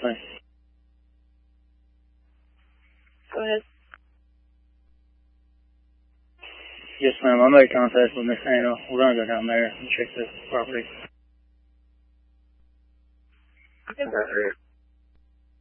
Please. Go ahead. Yes, ma'am. I made contact with Miss Anna. We're going to go down there and check the property. Okay.